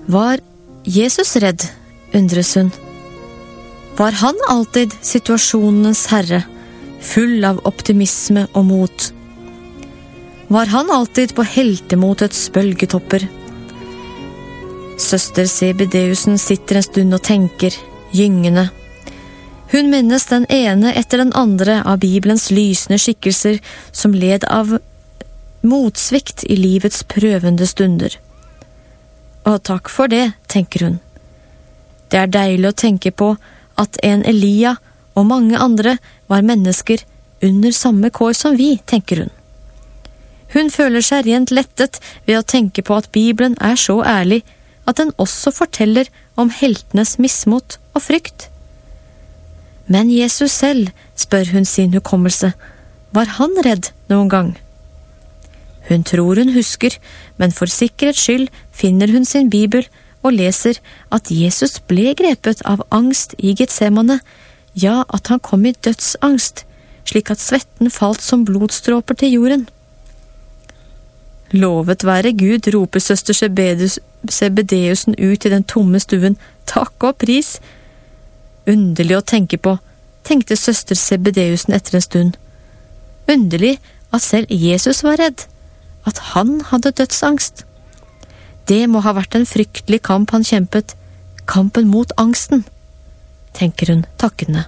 Var Jesus redd, undres hun. Var han alltid situasjonens herre, full av optimisme og mot? Var han alltid på heltemotets bølgetopper? Søster Sebedeusen sitter en stund og tenker, gyngende. Hun minnes den ene etter den andre av Bibelens lysende skikkelser som led av motsvikt i livets prøvende stunder. Og takk for det, tenker hun. Det er deilig å tenke på at en Elia og mange andre var mennesker under samme kår som vi, tenker hun. Hun føler seg rent lettet ved å tenke på at Bibelen er så ærlig at den også forteller om heltenes mismot og frykt. Men Jesus selv, spør hun sin hukommelse, var han redd noen gang? Hun tror hun husker, men for sikkerhets skyld finner hun sin bibel og leser at Jesus ble grepet av angst i Getsemane, ja, at han kom i dødsangst, slik at svetten falt som blodstråper til jorden. Lovet være Gud, roper søster Sebedeusen ut i den tomme stuen. Takk og pris! Underlig å tenke på, tenkte søster Sebedeusen etter en stund. Underlig at selv Jesus var redd, at han hadde dødsangst. Det må ha vært en fryktelig kamp han kjempet, kampen mot angsten, tenker hun takkende.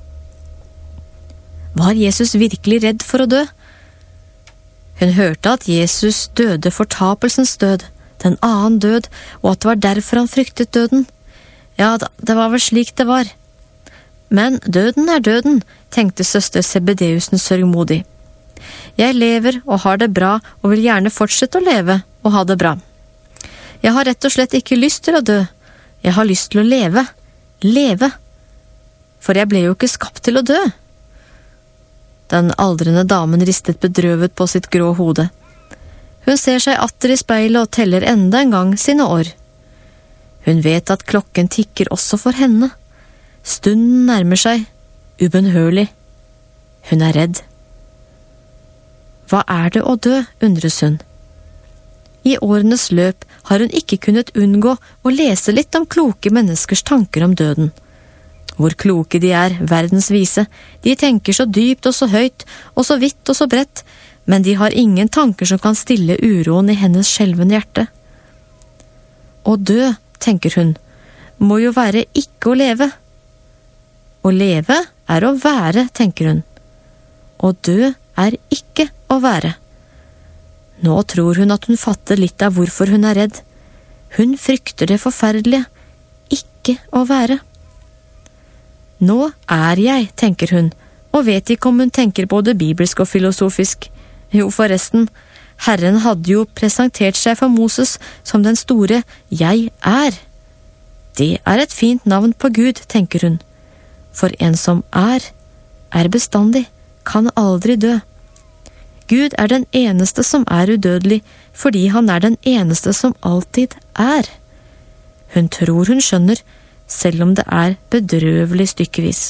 Var Jesus virkelig redd for å dø? Hun hørte at Jesus døde fortapelsens død, den annen død, og at det var derfor han fryktet døden. Ja, det var vel slik det var. Men døden er døden, tenkte søster Sebedeusen sørgmodig. Jeg lever og har det bra og vil gjerne fortsette å leve og ha det bra. Jeg har rett og slett ikke lyst til å dø. Jeg har lyst til å leve. Leve. For jeg ble jo ikke skapt til å dø. Den aldrende damen ristet bedrøvet på sitt grå hode. Hun ser seg atter i speilet og teller enda en gang sine år. Hun vet at klokken tikker også for henne. Stunden nærmer seg, ubønnhørlig. Hun er redd. Hva er det å dø, undres hun. I årenes løp har hun ikke kunnet unngå å lese litt om kloke menneskers tanker om døden. Hvor kloke de er, verdens vise. De tenker så dypt og så høyt, og så vidt og så bredt, men de har ingen tanker som kan stille uroen i hennes skjelvende hjerte. Å dø, tenker hun, må jo være ikke å leve. Å leve er å være, tenker hun. Å dø er ikke å være. Nå tror hun at hun fatter litt av hvorfor hun er redd. Hun frykter det forferdelige, ikke å være. Nå er jeg, tenker hun, og vet ikke om hun tenker både bibelsk og filosofisk. Jo, forresten, Herren hadde jo presentert seg for Moses som den store jeg er. Det er et fint navn på Gud, tenker hun. For en som er bestandig, kan aldri dø. Gud er den eneste som er udødelig, fordi han er den eneste som alltid er. Hun tror hun skjønner, selv om det er bedrøvelig stykkevis.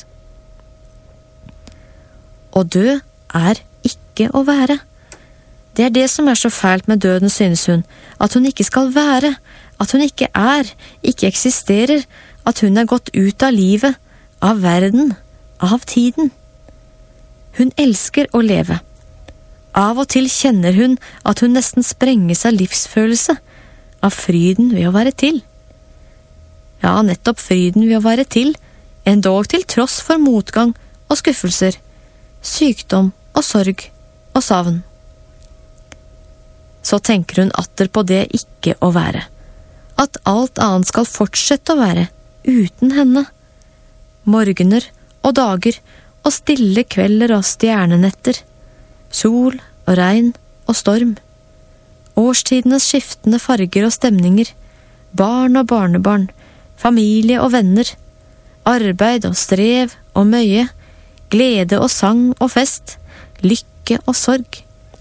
Å dø er ikke å være. Det er det som er så fælt med døden, synes hun, at hun ikke skal være, at hun ikke er, ikke eksisterer, at hun er gått ut av livet, av verden, av tiden. Hun elsker å leve. Av og til kjenner hun at hun nesten sprenges av livsfølelse, av fryden ved å være til. Ja, nettopp fryden ved å være til, endog til tross for motgang og skuffelser, sykdom og sorg og savn. Så tenker hun atter på det ikke å være, at alt annet skal fortsette å være uten henne. Morgener og dager og stille kvelder og stjernenetter, sol og regn og storm, årstidenes skiftende farger og stemninger, barn og barnebarn, familie og venner, arbeid og strev og møye, glede og sang og fest, lykke og sorg,